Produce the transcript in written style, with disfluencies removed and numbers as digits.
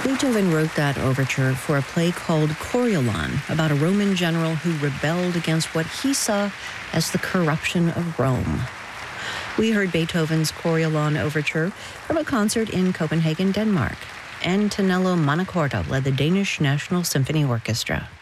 Beethoven wrote that overture for a play called Coriolan, about a Roman general who rebelled against what he saw as the corruption of Rome. We heard Beethoven's Coriolan overture from a concert in Copenhagen, Denmark. Antonello Montecorto led the Danish National Symphony Orchestra.